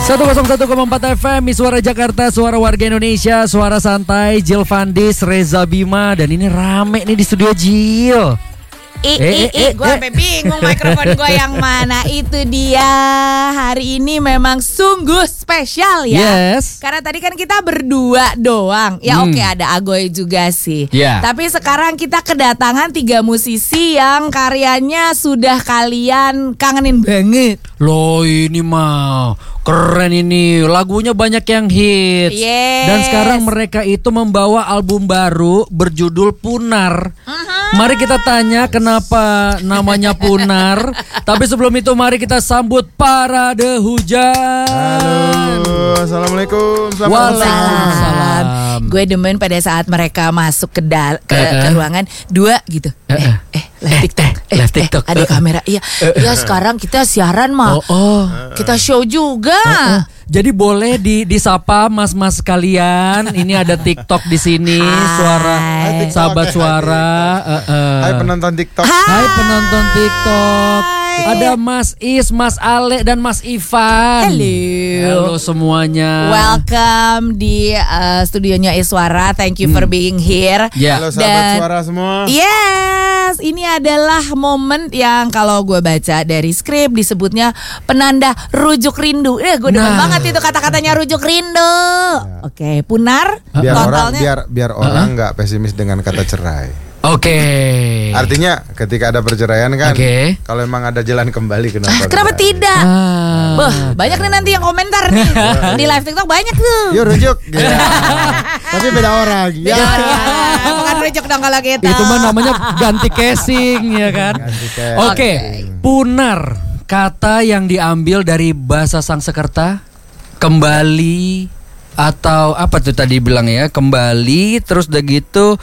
101,4 FM, Suara Jakarta, suara warga Indonesia, suara santai, Jil Vandis, Reza Bima, dan ini rame nih di studio Jil. Gue sampai bingung mikrofon gue yang mana. Itu dia. Hari ini memang sungguh spesial ya. Yes. Karena tadi kan kita berdua doang. Ya oke, ada Agoy juga sih. Yeah. Tapi sekarang kita kedatangan 3 musisi yang karyanya sudah kalian kangenin banget. Loh ini mah keren ini, lagunya banyak yang hits. Yes. Dan sekarang mereka itu membawa album baru berjudul Punar. Mari kita tanya kenapa namanya Punar. Tapi sebelum itu mari kita sambut Parade Hujan. Halo, assalamualaikum. Waalaikumsalam. Gue demen pada saat mereka masuk ke ruangan 2 gitu. Live TikTok. Live TikTok. Ada kamera. Iya. Ya sekarang kita siaran mah. Kita show juga. Jadi boleh disapa mas-mas kalian. Ini ada TikTok di sini. Suara sahabat suara. Hai penonton TikTok. Hai penonton TikTok. Ada Mas Is, Mas Ale, dan Mas Ivan. Halo semuanya. Welcome di studionya Iswara. Thank you for being here. Halo sahabat suara semua. Yes, ini adalah momen yang kalau gue baca dari skrip disebutnya penanda rujuk rindu. Gue demen banget itu kata-katanya rujuk rindu. Oke, Punar. Biar orang nggak pesimis dengan kata cerai. Oke. Artinya ketika ada perceraian kan, kalau emang ada jalan kembali kenapa tidak? Banyak nih nanti yang komentar nih di live TikTok banyak tuh. Yuk rujuk. Tapi beda orang. Bukan rujuk dong kalau gitu. Itu mah namanya ganti casing ya kan. Oke. Punar, kata yang diambil dari bahasa Sangsekerta, kembali atau apa tuh tadi bilang ya, kembali terus udah gitu.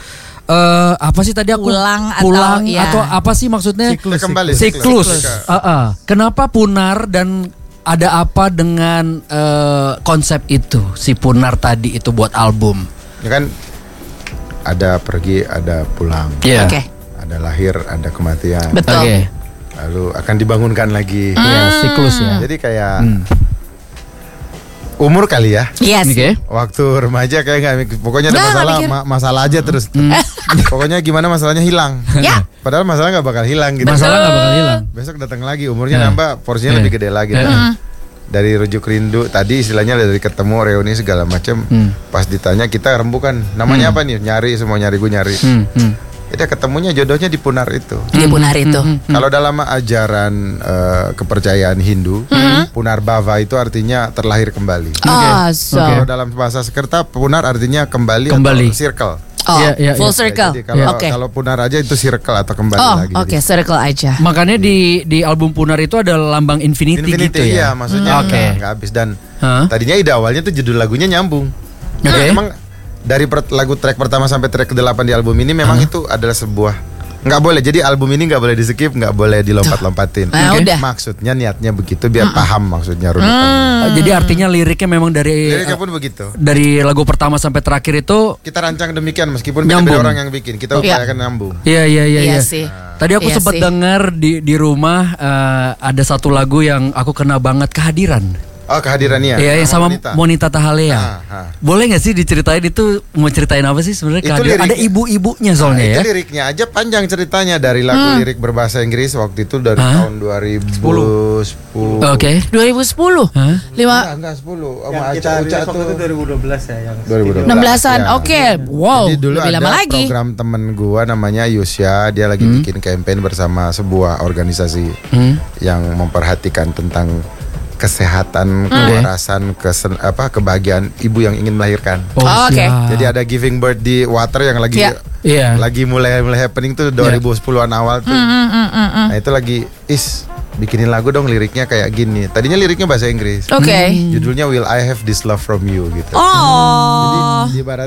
Apa sih tadi aku pulang atau apa sih maksudnya? Siklus. Kenapa Punar dan ada apa dengan konsep itu si Punar tadi itu buat album? Ya kan ada pergi, ada pulang. Ada lahir, ada kematian. Betul. Lalu akan dibangunkan lagi. Siklus ya. Jadi kayak umur kali ya. Yes. Waktu remaja kayak nggak, pokoknya ada masalah aja terus. Pokoknya gimana masalahnya hilang. Padahal masalah nggak bakal hilang gitu. Masalah nggak bakal hilang. Besok datang lagi, umurnya nambah, porsinya lebih gede lagi. Dari rujuk rindu tadi istilahnya dari ketemu reuni segala macam. Pas ditanya kita rembukan namanya apa nih? Nyari semua gue nyari. Jadi ketemunya jodohnya di Punar itu. Di Punar itu. Kalau dalam ajaran kepercayaan Hindu, Punar Bhava itu artinya terlahir kembali. Kalau dalam bahasa Sekerta, Punar artinya kembali. Atau circle. Full circle. Jadi kalau Punar aja itu circle atau kembali lagi. Circle aja. Makanya di album Punar itu ada lambang infinity gitu ya. Iya, maksudnya nggak habis dan tadinya ide awalnya tuh judul lagunya nyambung. Emang dari lagu track pertama sampai track ke-8 di album ini memang itu adalah sebuah nggak boleh, jadi album ini nggak boleh di skip, nggak boleh dilompat-lompatin. Maksudnya niatnya begitu biar paham maksudnya runutannya. Jadi artinya liriknya memang liriknya pun begitu. Dari lagu pertama sampai terakhir itu kita rancang demikian meskipun beda orang yang bikin, kita upayakan nyambung. Iya sih. Tadi aku sempat dengar di rumah ada satu lagu yang aku kena banget, Kehadiran. Kehadirannya. Iya, yang sama Monita Tahalea. Boleh nggak sih diceritain itu, mau ceritain apa sih sebenarnya? Ada ibu-ibunya soalnya itu liriknya aja panjang ceritanya, dari lagu lirik berbahasa Inggris waktu itu dari tahun 2010. 2010. Enggak 10. Sama Aca waktu itu 2012 ya yang 16-an. Wow. Jadi dulu lebih lama ada lagi. program temen gua namanya Yusya, dia lagi bikin campaign bersama sebuah organisasi yang memperhatikan tentang kesehatan, kewarasan, kebahagiaan ibu yang ingin melahirkan. Jadi ada giving birth di water yang lagi lagi mulai happening tuh 2010-an awal tuh. Nah itu lagi bikinin lagu dong liriknya kayak gini. Tadinya liriknya bahasa Inggris. Judulnya Will I Have This Love From You gitu. Jadi ibarat